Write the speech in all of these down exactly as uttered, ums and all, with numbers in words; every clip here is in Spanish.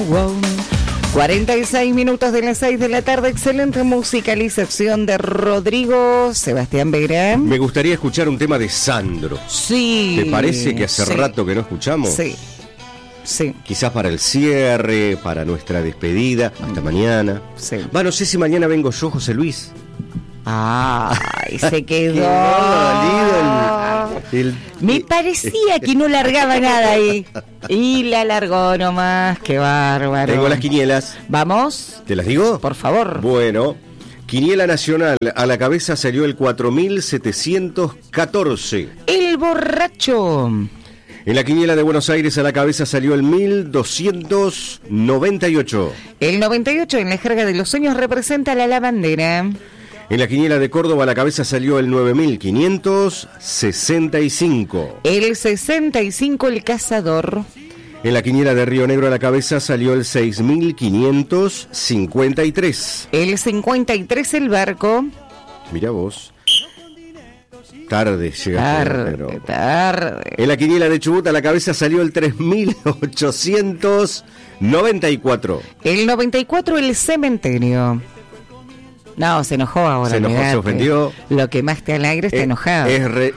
wow. cuarenta y seis minutos de las seis de la tarde. Excelente musicalización de Rodrigo Sebastián Beirán. Me gustaría escuchar un tema de Sandro. Sí. ¿Te parece que hace sí. rato que no escuchamos? Sí. Sí. Quizás para el cierre, para nuestra despedida. Hasta mañana. Sí. Va, no sé si mañana vengo yo, José Luis. Ay, se quedó. Quedó dolido el, el... Me parecía que no largaba nada ahí. Y la largó nomás, qué bárbaro. Tengo las quinielas. ¿Vamos? ¿Te las digo? Por favor. Bueno, quiniela nacional, a la cabeza salió el cuatro mil setecientos catorce. El borracho. En la quiniela de Buenos Aires a la cabeza salió el mil doscientos noventa y ocho. El noventa y ocho en la jerga de los sueños representa la lavandera. En la quiniela de Córdoba a la cabeza salió el nueve mil quinientos sesenta y cinco. El sesenta y cinco el cazador. En la quiniela de Río Negro a la cabeza salió el seis mil quinientos cincuenta y tres. El cincuenta y tres el barco. Mira vos. Tarde llegaste. Tarde, pero... tarde. En la quiniela de Chubut a la cabeza salió el tres mil ochocientos noventa y cuatro. El noventa y cuatro el cementerio. No, se enojó ahora. Se enojó, mirate. se ofendió. Lo que más te alegra está es, enojado. Es re...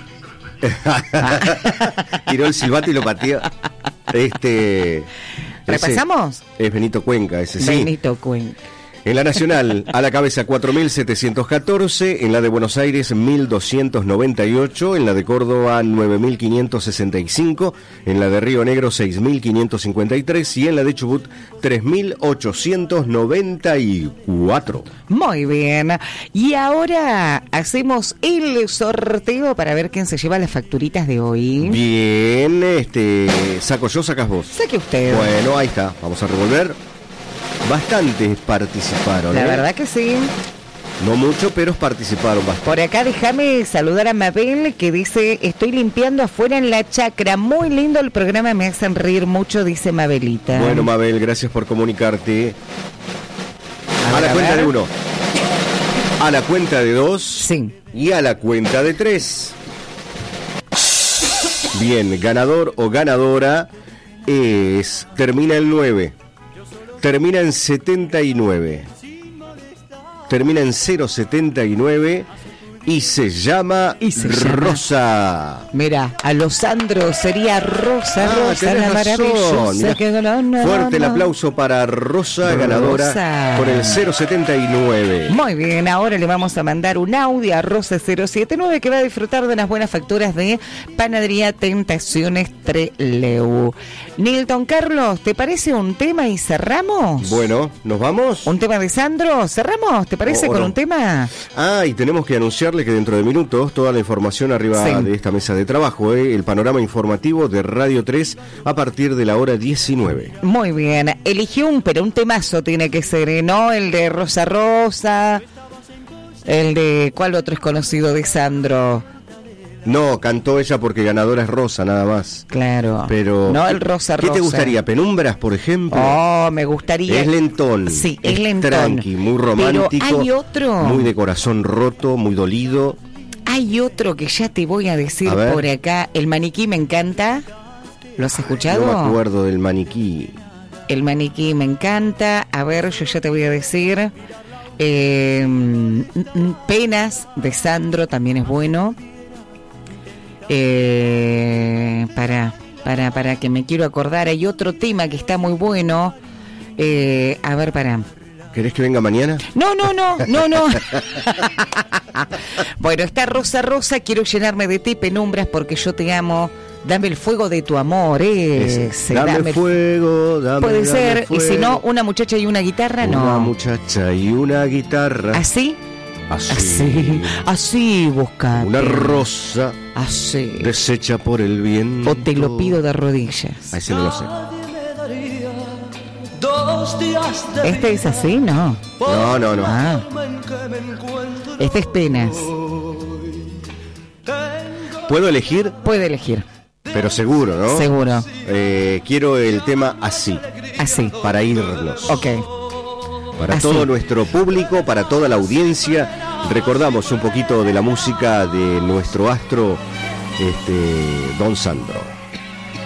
Tiró el silbato y lo pateó. Este... ¿Repasamos? Es Benito Cuenca, ese sí. Benito Cuenca. En la nacional, a la cabeza cuatro mil setecientos catorce, en la de Buenos Aires mil doscientos noventa y ocho, en la de Córdoba nueve mil quinientos sesenta y cinco, en la de Río Negro seis mil quinientos cincuenta y tres y en la de Chubut tres mil ochocientos noventa y cuatro. Muy bien. Y ahora hacemos el sorteo para ver quién se lleva las facturitas de hoy. Bien, este, saco yo, sacas vos. Saque usted. Bueno, ahí está, vamos a revolver. Bastantes participaron. La ¿eh? verdad que sí. No mucho, pero participaron bastante. Por acá déjame saludar a Mabel, que dice: estoy limpiando afuera en la chacra. Muy lindo el programa, me hacen reír mucho, dice Mabelita. Bueno, Mabel, gracias por comunicarte. A, a la cuenta ver. de uno, a la cuenta de dos, sí, y a la cuenta de tres. Bien, ganador o ganadora es, termina el nueve. Termina en setenta y nueve. Termina en cero setenta y nueve y se llama y se Rosa. Llama. Mira, a los Sandro sería Rosa, ah, Rosa, la maravillosa. Que no, no, no, fuerte el no. aplauso para Rosa, ganadora Rosa. Con el cero setenta y nueve. Muy bien, ahora le vamos a mandar un audio a Rosa cero setenta y nueve que va a disfrutar de unas buenas facturas de Panadería Tentaciones Trelew. Nilton Carlos, ¿te parece un tema y cerramos? Bueno, ¿nos vamos? ¿Un tema de Sandro? ¿Cerramos? ¿Te parece oh, con no. un tema? Ah, y tenemos que anunciarle que dentro de minutos toda la información arriba sí. de esta mesa de trabajo, ¿eh? El panorama informativo de Radio tres a partir de la hora diecinueve. Muy bien, eligió un, pero un temazo tiene que ser, ¿eh? ¿No? El de Rosa Rosa, el de, ¿cuál otro es conocido de Sandro? No, cantó ella porque ganadora es Rosa, nada más. Claro. Pero no el Rosa Rosa. ¿Qué te gustaría? ¿Penumbras, por ejemplo? Oh, me gustaría. Es lentón. Sí, es, es lentón. Tranqui, muy romántico. Pero hay otro. Muy de corazón roto, muy dolido. Hay otro que ya te voy a decir a por acá. El maniquí me encanta. ¿Lo has escuchado? No me acuerdo del maniquí. El maniquí me encanta. A ver, yo ya te voy a decir. Eh, Penas de Sandro también es bueno. Eh, para, para, para que me quiero acordar, hay otro tema que está muy bueno. Eh, a ver, para. ¿Querés que venga mañana? No, no, no, no, no. Bueno, está Rosa Rosa, quiero llenarme de ti, Penumbras, porque yo te amo. Dame el fuego de tu amor, ese. Ese. Dame, dame fuego, dame Puede dame ser, fuego. Y si no, una muchacha y una guitarra, una no. Una muchacha y una guitarra. ¿Así? Así, así, así busca. Una rosa así. Deshecha por el viento. O te lo pido de rodillas. Ahí sí no lo sé. Este es así, ¿no? No, no, no. Ah. Este es Penas. ¿Puedo elegir? Puede elegir. Pero seguro, ¿no? Seguro. Eh, quiero el tema así. Así. Para irnos. Ok. Para así. Todo nuestro público, para toda la audiencia, recordamos un poquito de la música de nuestro astro, este, Don Sandro.